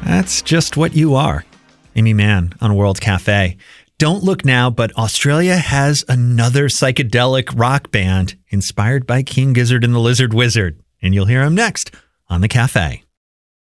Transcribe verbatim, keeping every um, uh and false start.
That's just what you are. Amy Mann on World Cafe. Don't look now, but Australia has another psychedelic rock band inspired by King Gizzard and the Lizard Wizard. And you'll hear him next on The Cafe.